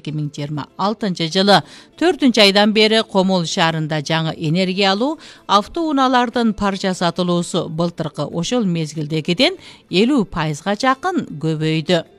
2026 4 айдан бері Комол шаарында жаңы энергия алуу автоунаалардын парча сатылуусу былтыркы ошол мезгилдегиден 50%га жакын көбөйдү.